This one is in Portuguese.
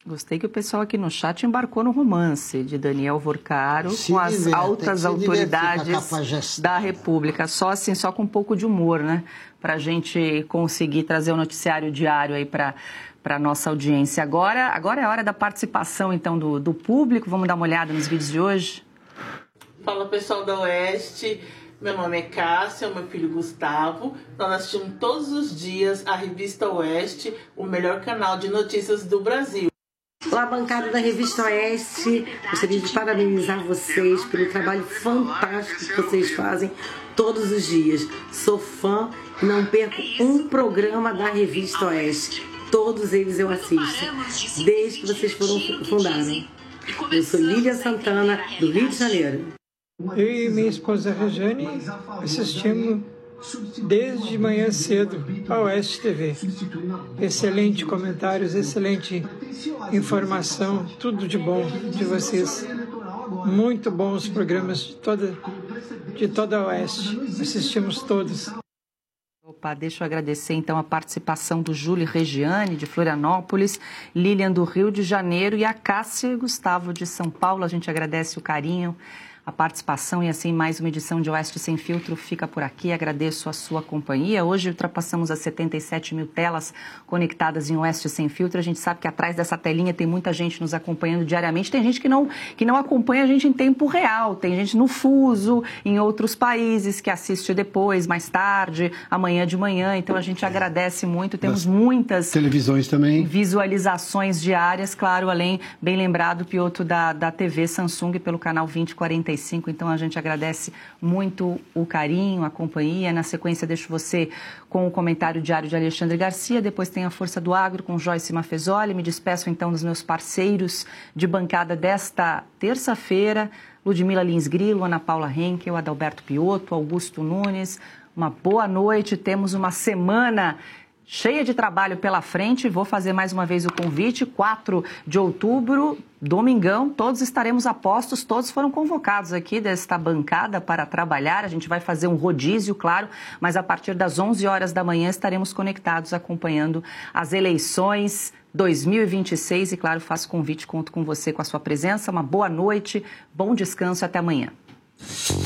Gostei que o pessoal aqui no chat embarcou no romance de Daniel Vorcaro com as altas autoridades da República. Só assim, só com um pouco de humor, né? Para a gente conseguir trazer o noticiário diário aí para a nossa audiência. Agora é a hora da participação, então, do público. Vamos dar uma olhada nos vídeos de hoje. Fala, pessoal da Oeste. Meu nome é Cássia, meu filho Gustavo. Nós assistimos todos os dias a Revista Oeste, o melhor canal de notícias do Brasil. Olá, bancada da Revista Oeste. Gostaria de parabenizar vocês pelo trabalho fantástico que vocês fazem todos os dias. Sou fã e não perco um programa da Revista Oeste. Todos eles eu assisto, desde que vocês fundaram. Eu sou Lília Santana, do Rio de Janeiro. Eu e minha esposa Rejane assistimos desde manhã cedo a Oeste TV. Excelente comentários, excelente informação, tudo de bom de vocês. Muito bons os programas de toda a Oeste. Assistimos todos. Opa, deixa eu agradecer então a participação do Júlio e Regiane, de Florianópolis, Lilian do Rio de Janeiro e a Cássia e Gustavo de São Paulo. A gente agradece o carinho, a participação e assim mais uma edição de Oeste Sem Filtro fica por aqui. Agradeço a sua companhia. Hoje ultrapassamos as 77 mil telas conectadas em Oeste Sem Filtro. A gente sabe que atrás dessa telinha tem muita gente nos acompanhando diariamente. Tem gente que não acompanha a gente em tempo real. Tem gente no fuso, em outros países, que assiste depois, mais tarde, amanhã de manhã. Então a gente agradece muito. Temos muitas televisões também, visualizações diárias, claro, além, bem lembrado, Piotr, da TV Samsung pelo canal 2045. Então, a gente agradece muito o carinho, a companhia. Na sequência, deixo você com o comentário diário de Alexandre Garcia. Depois tem a Força do Agro com Joyce Mafezoli. Me despeço, então, dos meus parceiros de bancada desta terça-feira. Ludmila Lins Grilo, Ana Paula Henkel, Adalberto Piotr, Augusto Nunes. Uma boa noite. Temos uma semana cheia de trabalho pela frente. Vou fazer mais uma vez o convite, 4 de outubro, domingão, todos estaremos a postos, todos foram convocados aqui desta bancada para trabalhar. A gente vai fazer um rodízio, claro, mas a partir das 11 horas da manhã estaremos conectados acompanhando as eleições 2026 e, claro, faço convite, conto com você, com a sua presença. Uma boa noite, bom descanso e até amanhã.